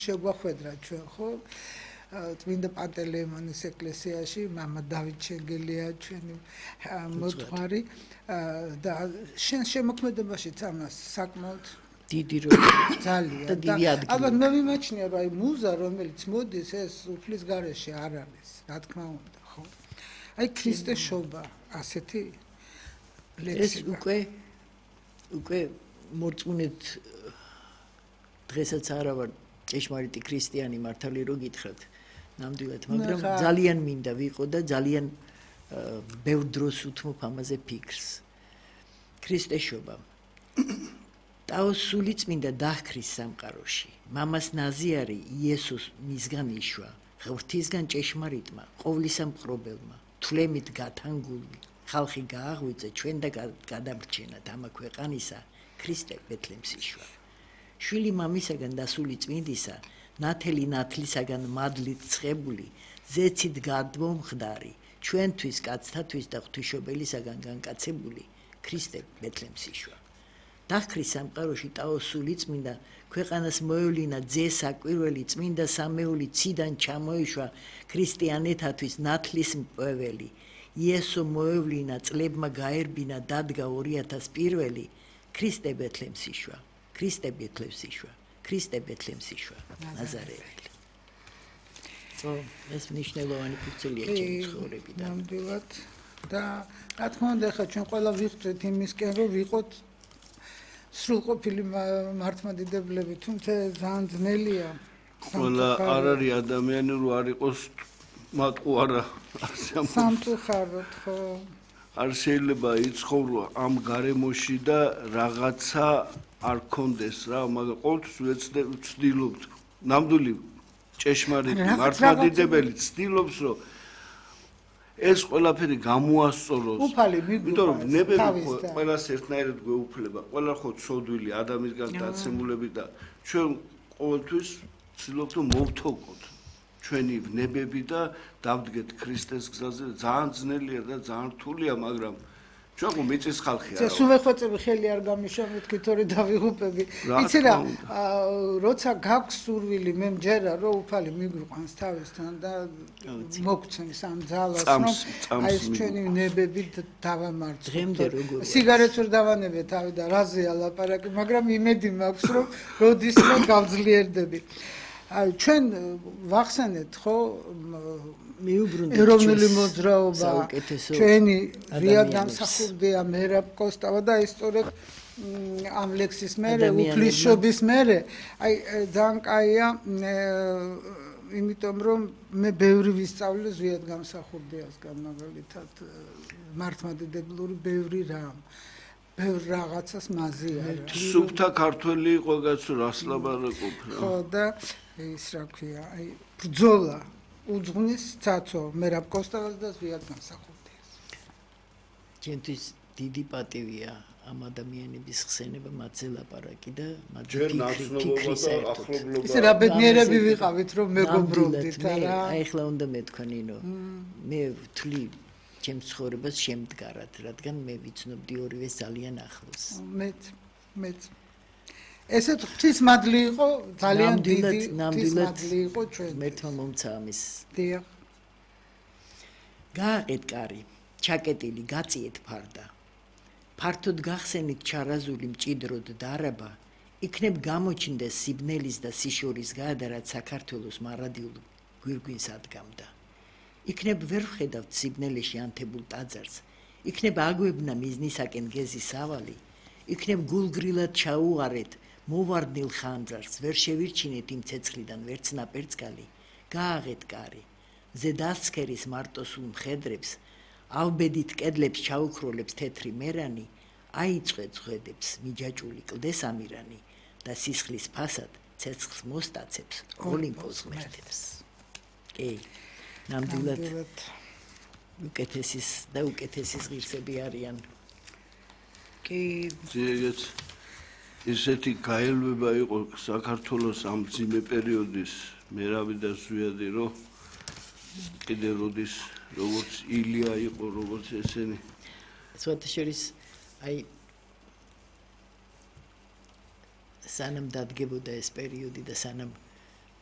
შეგვახვედრა ჩვენ ხო წმინდა პანტელეიმონის ეკლესიაში მამა დავით შეგელია ჩვენი მოძღვარი და შენ შემოქმედებაშიც ამას საკმაოდ დიდი როლი ძალიან ალბათ მე მიმაჩნია რომ აი მუზა რომელიც მოდის ეს უფლის გარეშე არ არის რა თქმა უნდა ხო აი ქრისტეს შობა ასეთი ლექსი უკვე მორწმუნეთ დღესაც არა ვარ ჭეშმარიტი ქრისტიანი მართალი რო გითხრათ ნამდვილად მაგრამ ძალიან მინდა ვიყო და ძალიან ბევრ დროს უთმობ ამაზე ფიქრს ქრისტეს შობა ტაოს სული წმინდა დაჰქრის სამყაროში მამას ნაზიარი იესოს მისგან იშვა ღვთისგან ჭეშმარიტმა ყოვლისა მყრობელმა თვლემით გათანგული ხალხი გააღვიძე ჩვენ და გადაბრჩენათ ამა ქვეყანისა ქრისტე ბეთლემს იშვა შვილი მამისაგან დასული წმინდისა ნათელი ნათლისაგან მადლით ცხებული ზეცით გადმომხდარი ჩვენთვის კაცთათვის და ღვთისმშობელისაგან განკაცებული ქრისტე ბეთლემს იშვა დაჰქრის სამყაროში ტაოს სული წმინდა ქვეყანას მოევლინა ძე საკვირველი წმინდა სამეული ციდან ჩამოიშვა ქრისტიანეთათვის ნათლის მპოველი იესო მოევლინა წლებმა გაერბინა დადგა 2001 ქრისტე ბეთლემს იშვა ქრისტე ბეთლემს იშვა ქრისტე ბეთლემს იშვა ნაზარელი ეს მნიშვნელოვანი ფიქრია ჩემი ცხოვრებიდან ნამდვილად და რა თქმა უნდა ხა ჩვენ ყველა ვიხდეთ იმისკენ რომ ვიყოთ სრულყოფილი მართლმადიდებლები თუმცა ძალიან ძნელია ყველა არ არის ადამიანი რო არ იყოს მატყუ არა სამწუხაროდ ხო არ შეიძლება იცხოვრო ამ გარემოში და რაღაცა არ კონდეს რა მაგრამ ყოველთვის ვცდილობთ ნამდვილი ჭეშმარიტი მართლმადიდებელი ცდილობს რომ ეს ყველაფერი გამოასწოროს იმიტომ რომ ნებები ყველას ერთნაირად გვეუფლება ყველა ხო ცოდვილი ადამიანისგან დაცემულები და ჩვენ ყოველთვის ვცდილობთ რომ მოვთოკოთ ჩვენი ნებები და დავდგეთ ქრისტეს გზაზე ძალიან ძნელია და ძალიან რთულია მაგრამ ჩვენ ხო მიწის ხალხია რა სულ მეხვეწები ხელი არ გამიშვა მეთქით ორი დავიღუპები იცი რა როცა გაქვს სურვილი მე მჯერა რომ უფალი მიგვიყვანს თავისთან და მოგცემს ამ ძალას რომ აი ეს ჩვენი ნებები დავამარცხოთ სიგარეტს ვერ დავანებე თავი და რაზეა ლაპარაკი მაგრამ იმედი მაქვს რომ როდისმე გავძლიერდები აი ჩვენ ვახსენეთ ხო მიუბრუნდეთ ეროვნული მოძრაობა ჩვენი რიად დამსახურდია მერაბ კოსტავა და ის სწორედ ამ ლექსის მერე უფლისშობის მერე აი ძალიან კაია იმიტომ რომ მე ბევრი ვისწავლე ზვიად გამსახურდიასგან მაგალითად მართლმადიდებლური ბევრი რამ ბევრ რაღაცას მაზიარა სუფთა ქართველი იყო კაცო რას ლაპარაკობ რა ხო და ის რა ქვია აი ბრძოლა უძღვნის ცაცო მერაბ კოსტავას და ზვიად გამსახურდიას ჩემთვის დიდი პატივია ამ ადამიანების ხსენება მათზე ლაპარაკი და მათზე ფიქრი საერთოდ ისე რა ბედნიერები ვიყავით რომ მეგობრობდით რა აი ახლა უნდა მეთქვანინო მე ვთვლი ჩემს ცხოვრებას შემდგარად რადგან მე ვიცნობდი ორივე ძალიან ახლოს მეც ესეთ ღვთისმადლი იყო ძალიან დიდი ღვთისმადლი იყო ჩვენ მერთმა მომცა ამის დიახ გააყეთ კარი ჩაკეტილი გაწიეთ ფარდა ფართოდ გახსენით ჩარაზული მჭიდროდ დარაბა იქნებ გამოჩნდეს სიბნელის და სიშორის გადა რაც საქართველოს მარადიულ გვირგვინს ადგამდა იქნებ ვერ ვხედავთ სიბნელეში ანთებულ ტაძარს იქნებ აგვებნა მიზნისაკენ გეზი სავალი იქნებ გულგრილად ჩაუღარეთ მოვარდნილ ხანძარს ვერ შევირჩინეთ იმ ცეცხლიდან ვერც ნაპერწკალი გააღეთ კარი ზედასცქერის მარტოსულ მხედრებს ავბედით კედლებს ჩაუქროლებს თეთრი მერანი აიწვეთ ზღედებს მიჯაჭული კლდეს ამირანი და სისხლის ფასად ცეცხლს მოსტაცებს ოლიმპოს ღმერთებს კი ნამდვილად უკეთესის და უკეთესის ღირსები არიან კი ესეთი გაელვება იყო საქართველოს ამ ძიმე პერიოდის მერავი და ზვიადი რომ კიდე როდის როგორც ილია იყო როგორც ესენი სვათაშორის აი სანამ დადგებოდა ეს პერიოდი და სანამ